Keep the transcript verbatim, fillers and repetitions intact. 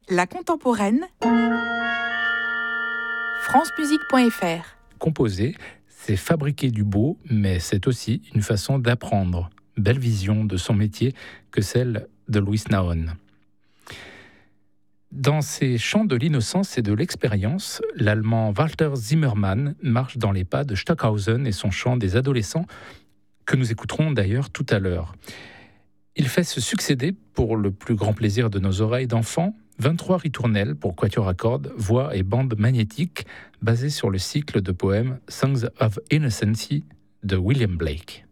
La contemporaine, francemusique point f r. Composer, c'est fabriquer du beau, mais c'est aussi une façon d'apprendre. Belle vision de son métier que celle de Louis Naon. Dans ses chants de l'innocence et de l'expérience, l'Allemand Walter Zimmermann marche dans les pas de Stockhausen et son chant des adolescents, que nous écouterons d'ailleurs tout à l'heure. Il fait se succéder, pour le plus grand plaisir de nos oreilles d'enfants, vingt-trois ritournelles pour quatuor à cordes, voix et bande magnétique, basées sur le cycle de poèmes Songs of Innocency de William Blake.